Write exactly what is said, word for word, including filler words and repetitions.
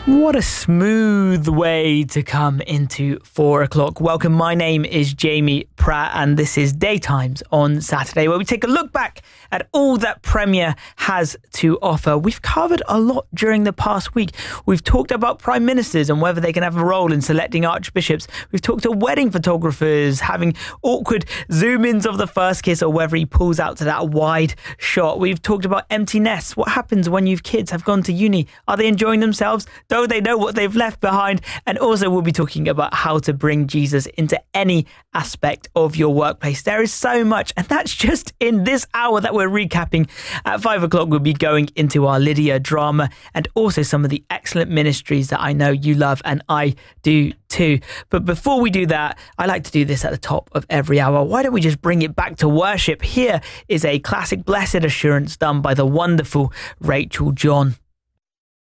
What a smooth way to come into four o'clock. Welcome, my name is Jamie Pratt and this is Daytimes on Saturday, where we take a look back at all that Premier has to offer. We've covered a lot during the past week. We've talked about prime ministers and whether they can have a role in selecting archbishops. We've talked to wedding photographers having awkward zoom-ins of the first kiss or whether he pulls out to that wide shot. We've talked about empty nests. What happens when your kids have gone to uni? Are they enjoying themselves? Don't they know what they've left behind? And also we'll be talking about how to bring Jesus into any aspect of your workplace. There is so much, and that's just in this hour that we're recapping. At five o'clock we'll be going into our Lydia drama and also some of the excellent ministries that I know you love and I do too. But before we do that, I like to do this at the top of every hour. Why don't we just bring it back to worship? Here is a classic Blessed Assurance done by the wonderful Rachel John.